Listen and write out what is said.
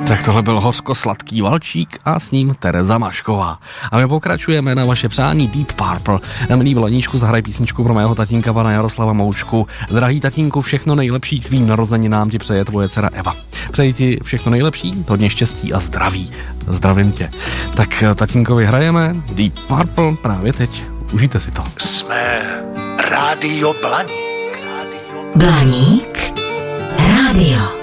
Tak tohle byl hořko-sladký valčík a s ním Tereza Mašková. A my pokračujeme na vaše přání Deep Purple. Milý Vlaníčku, zahraj písničku pro mého tatínka pana Jaroslava Moučku. Drahý tatínku, všechno nejlepší k tvým narozeninám ti přeje tvoje dcera Eva. Přeji ti všechno nejlepší, hodně štěstí a zdraví. Zdravím tě. Tak tatínkovi hrajeme Deep Purple právě teď. Užijte si to. Jsme Rádio Blaník. Blaník Radio.